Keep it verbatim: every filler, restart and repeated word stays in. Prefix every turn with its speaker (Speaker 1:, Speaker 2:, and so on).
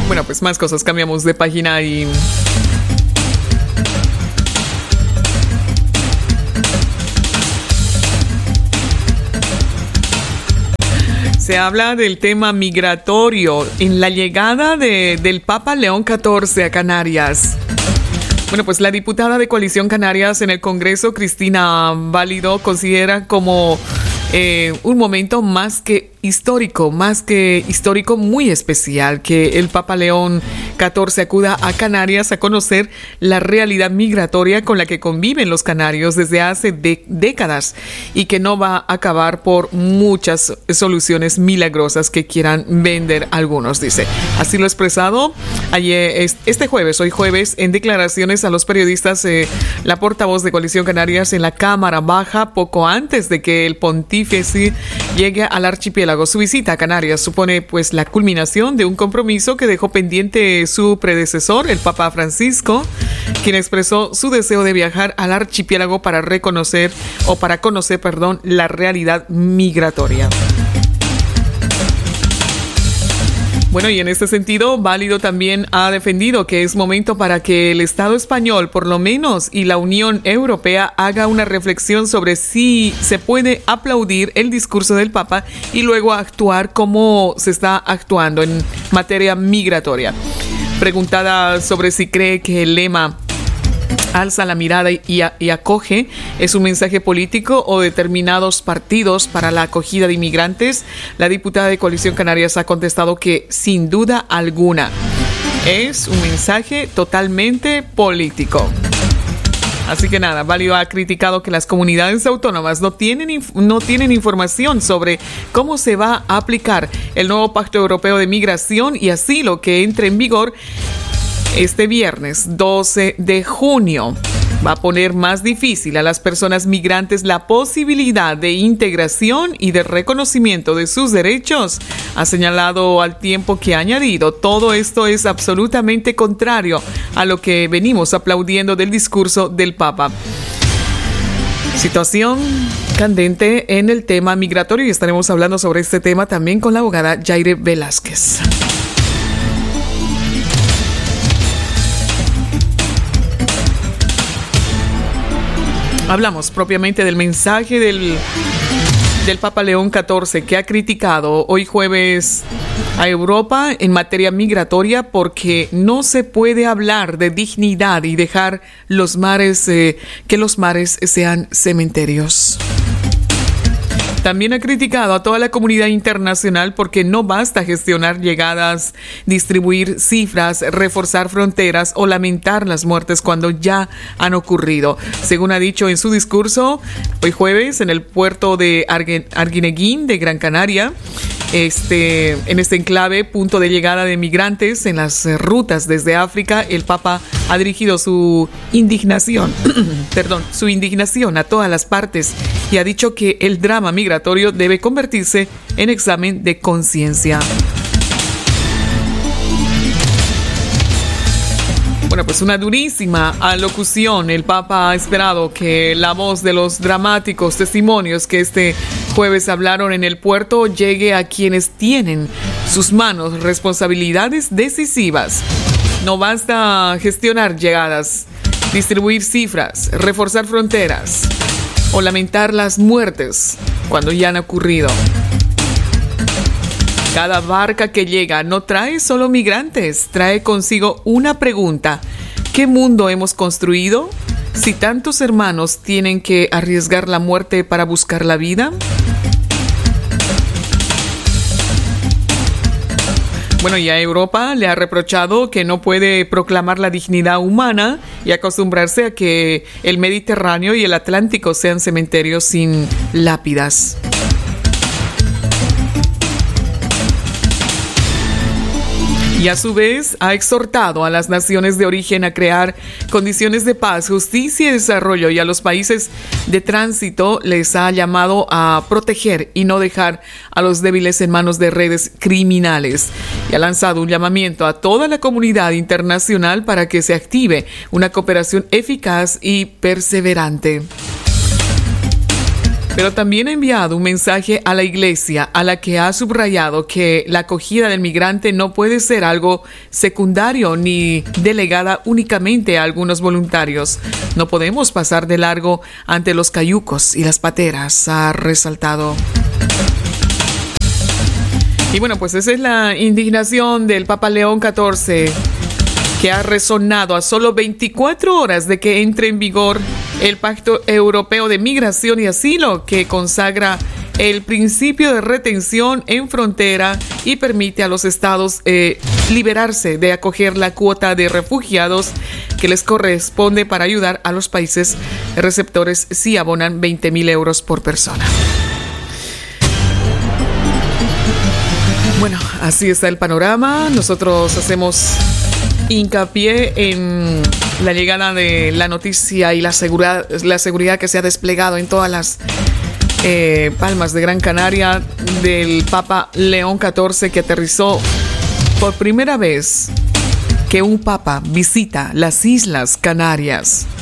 Speaker 1: Bueno, pues más cosas, cambiamos de página y... Se habla del tema migratorio en la llegada de, del Papa León catorce a Canarias. Bueno, pues la diputada de Coalición Canarias en el Congreso, Cristina Válido, considera como eh, un momento más que histórico, más que histórico, muy especial, que el Papa León catorce acuda a Canarias a conocer la realidad migratoria con la que conviven los canarios desde hace de- décadas y que no va a acabar por muchas soluciones milagrosas que quieran vender algunos, dice. Así lo ha expresado ayer, este jueves, hoy jueves, en declaraciones a los periodistas, eh, la portavoz de Coalición Canarias en la Cámara Baja, poco antes de que el pontífice llegue al archipiélago. Su visita a Canarias supone pues la culminación de un compromiso que dejó pendiente su predecesor, el Papa Francisco, quien expresó su deseo de viajar al archipiélago para reconocer o para conocer, perdón, la realidad migratoria. Bueno, y en este sentido, Válido también ha defendido que es momento para que el Estado español, por lo menos, y la Unión Europea haga una reflexión sobre si se puede aplaudir el discurso del Papa y luego actuar como se está actuando en materia migratoria. Preguntada sobre si cree que el lema alza la mirada y, a, y acoge es un mensaje político o determinados partidos para la acogida de inmigrantes, la diputada de Coalición Canarias ha contestado que sin duda alguna es un mensaje totalmente político. Así que nada, Válido ha criticado que las comunidades autónomas no tienen, inf- no tienen información sobre cómo se va a aplicar el nuevo Pacto Europeo de Migración y Asilo que entre en vigor este viernes doce de junio. Va a poner más difícil a las personas migrantes la posibilidad de integración y de reconocimiento de sus derechos. Ha señalado al tiempo que ha añadido, todo esto es absolutamente contrario a lo que venimos aplaudiendo del discurso del Papa. Situación candente en el tema migratorio y estaremos hablando sobre este tema también con la abogada Yaire Velázquez. Hablamos propiamente del mensaje del, del Papa León catorce, que ha criticado hoy jueves a Europa en materia migratoria porque no se puede hablar de dignidad y dejar los mares, eh, que los mares sean cementerios. También ha criticado a toda la comunidad internacional porque no basta gestionar llegadas, distribuir cifras, reforzar fronteras o lamentar las muertes cuando ya han ocurrido. Según ha dicho en su discurso hoy jueves en el puerto de Arguineguín de Gran Canaria, este, en este enclave, punto de llegada de migrantes en las rutas desde África, el Papa ha dirigido su indignación, perdón, su indignación a todas las partes y ha dicho que el drama migratorio debe convertirse en examen de conciencia. Bueno, pues una durísima alocución. El Papa ha esperado que la voz de los dramáticos testimonios que este jueves hablaron en el puerto llegue a quienes tienen sus manos responsabilidades decisivas. No basta gestionar llegadas, distribuir cifras, reforzar fronteras o lamentar las muertes cuando ya han ocurrido. Cada barca que llega no trae solo migrantes, trae consigo una pregunta. ¿Qué mundo hemos construido? Si tantos hermanos tienen que arriesgar la muerte para buscar la vida. Bueno, y a Europa le ha reprochado que no puede proclamar la dignidad humana y acostumbrarse a que el Mediterráneo y el Atlántico sean cementerios sin lápidas. Y a su vez ha exhortado a las naciones de origen a crear condiciones de paz, justicia y desarrollo, y a los países de tránsito les ha llamado a proteger y no dejar a los débiles en manos de redes criminales. Y ha lanzado un llamamiento a toda la comunidad internacional para que se active una cooperación eficaz y perseverante. Pero también ha enviado un mensaje a la Iglesia, a la que ha subrayado que la acogida del migrante no puede ser algo secundario ni delegada únicamente a algunos voluntarios. No podemos pasar de largo ante los cayucos y las pateras, ha resaltado. Y bueno, pues esa es la indignación del Papa León catorce, que ha resonado a solo veinticuatro horas de que entre en vigor el Pacto Europeo de Migración y Asilo, que consagra el principio de retención en frontera y permite a los estados eh, liberarse de acoger la cuota de refugiados que les corresponde para ayudar a los países receptores si abonan veinte mil euros por persona. Bueno, así está el panorama. Nosotros hacemos hincapié en la llegada de la noticia y la seguridad, la seguridad que se ha desplegado en todas las eh, palmas de Gran Canaria del Papa León catorce, que aterrizó por primera vez que un papa visita las Islas Canarias.